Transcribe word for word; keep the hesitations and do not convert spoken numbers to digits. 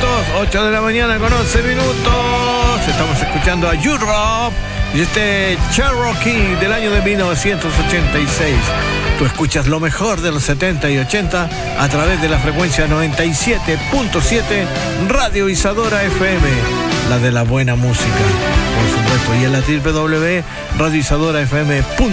minutos, ocho de la mañana con once minutos. Estamos escuchando a Europe y este Cherokee del año de mil novecientos ochenta y seis. Tú escuchas lo mejor de los setenta y ochenta a través de la frecuencia noventa y siete punto siete Radio Isadora F M, la de la buena música, por supuesto, y en la doble u doble u doble u punto radio isadora f m punto com.